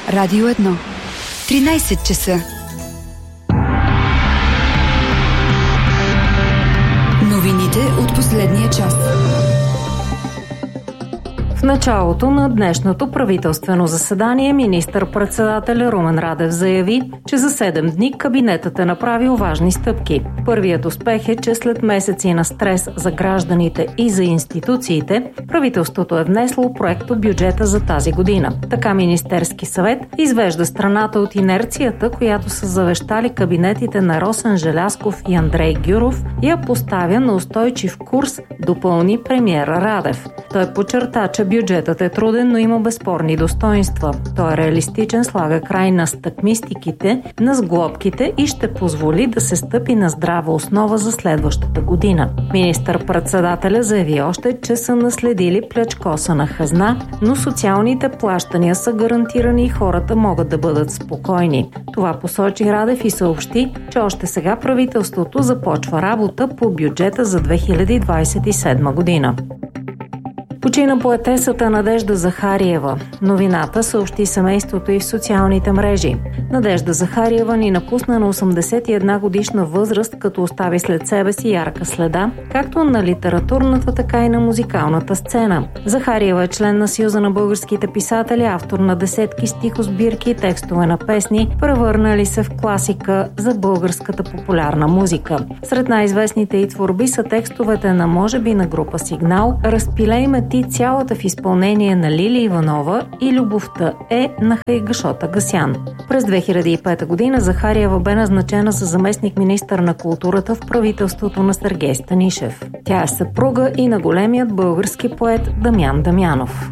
Радио 1. 13 часа. Новините от последния час. В началото на днешното правителствено заседание министър-председател Румен Радев заяви, че за 7 дни кабинетът е направил важни стъпки. Първият успех е, че след месеци на стрес за гражданите и за институциите, правителството е внесло проекто бюджета за тази година. Така Министерски съвет извежда страната от инерцията, която са завещали кабинетите на Росен Желязков и Андрей Гюров, и я поставя на устойчив курс, допълни премиера Радев. Той подчерта, че бюджетът е труден, но има безспорни достоинства. Той е реалистичен, слага край на стъкмистиките, на сглобките и ще позволи да се стъпи на здрава основа за следващата година. Министър-председателя заяви още, че са наследили плячкосана хазна, но социалните плащания са гарантирани и хората могат да бъдат спокойни. Това посочи Радев и съобщи, че още сега правителството започва работа по бюджета за 2027 година. Почина поетесата Надежда Захариева. Новината съобщи семейството и в социалните мрежи. Надежда Захариева ни напусна на 81 годишна възраст, като остави след себе си ярка следа, както на литературната, така и на музикалната сцена. Захариева е член на Съюза на българските писатели, автор на десетки стихосбирки и текстове на песни, превърнали се в класика за българската популярна музика. Сред най-известните й творби са текстовете на може би на група Сигнал, Разпилей ме ти, цялата в изпълнение на Лили Иванова и Любовта е на Хайгашота Гасян. През 2005 година Захариева бе назначена за заместник-министър на културата в правителството на Сергей Станишев. Тя е съпруга и на големият български поет Дамян Дамянов.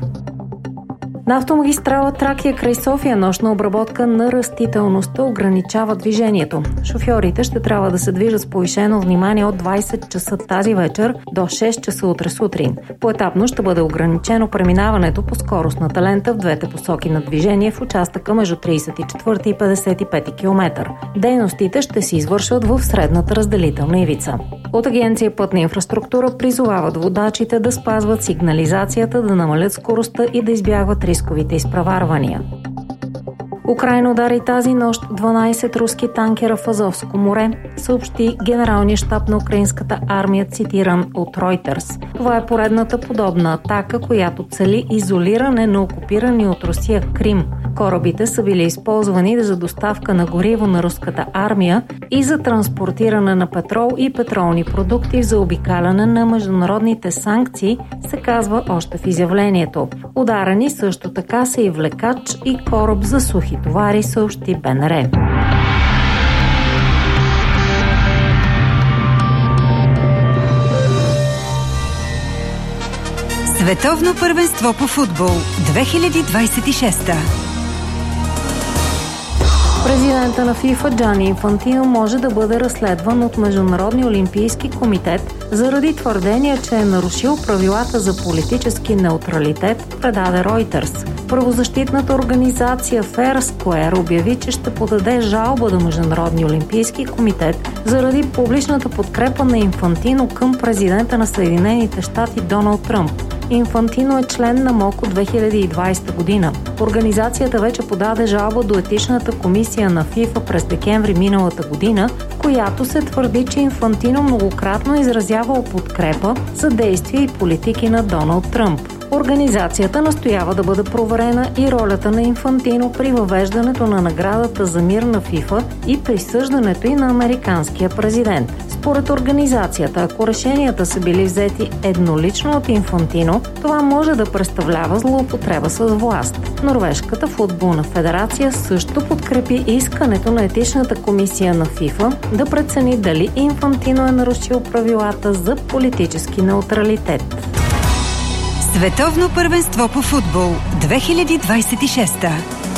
На автомагистрала Тракия край София нощна обработка на растителността ограничава движението. Шофьорите ще трябва да се движат с повишено внимание от 20 часа тази вечер до 6 часа утре сутрин. Поетапно ще бъде ограничено преминаването по скоростната лента в двете посоки на движение в участъка между 34 и 55 км. Дейностите ще се извършват в средната разделителна ивица. От Агенция Пътна инфраструктура призовават водачите да спазват сигнализацията, да намалят скоростта и да избягват рисковите изпреварвания. Украйна удари тази нощ 12 руски танкера в Азовско море, съобщи Генералния щаб на украинската армия, цитиран от Reuters. Това е поредната подобна атака, която цели изолиране на окупирани от Русия Крим. Корабите са били използвани за доставка на гориво на руската армия и за транспортиране на петрол и петролни продукти в заобикаляне на международните санкции, се казва още в изявлението. Ударени също така са и влекач и кораб за сухи товари, съобщи БНР. Световно първенство по футбол 2026. Президента на ФИФА Джани Инфантино може да бъде разследван от Международния олимпийски комитет заради твърдения, че е нарушил правилата за политически неутралитет, предаде Reuters. Правозащитната организация Fair Square обяви, че ще подаде жалба до Международния олимпийски комитет заради публичната подкрепа на Инфантино към президента на Съединените щати Доналд Тръмп. Инфантино е член на МОК от 2020 година. Организацията вече подаде жалба до етичната комисия на ФИФА през декември миналата година, в която се твърди, че Инфантино многократно изразявал подкрепа за действия и политики на Доналд Тръмп. Организацията настоява да бъде проверена и ролята на Инфантино при въвеждането на наградата за мир на ФИФА и присъждането й на американския президент. Според организацията, ако решенията са били взети еднолично от Инфантино, това може да представлява злоупотреба с власт. Норвежката футболна федерация също подкрепи искането на етичната комисия на ФИФА да прецени дали Инфантино е нарушил правилата за политически неутралитет. Световно първенство по футбол 2026.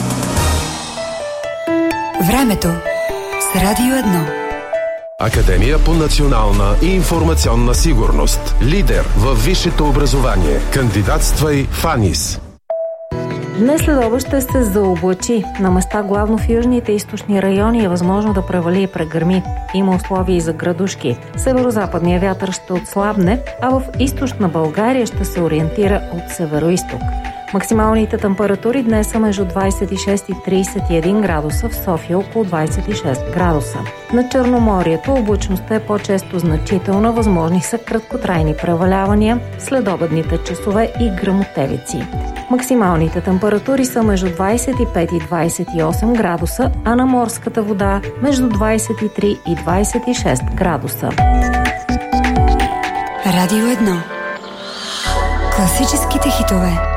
Времето с Радио 1. Академия по национална и информационна сигурност. Лидер във висшето образование. Кандидатствай в АНИС. Днес следобед ще се заоблачи. На места главно в южните и източни райони е възможно да превали и прегърми. Има условия и за градушки. Северозападният вятър ще отслабне, а в източна България ще се ориентира от североизток. Максималните температури днес са между 26 и 31 градуса, в София около 26 градуса. На Черноморието облачността е по-често значителна, възможни са краткотрайни превалявания, следобедните часове и гръмотевици. Максималните температури са между 25 и 28 градуса, а на морската вода между 23 и 26 градуса. Радио 1. Класическите хитове.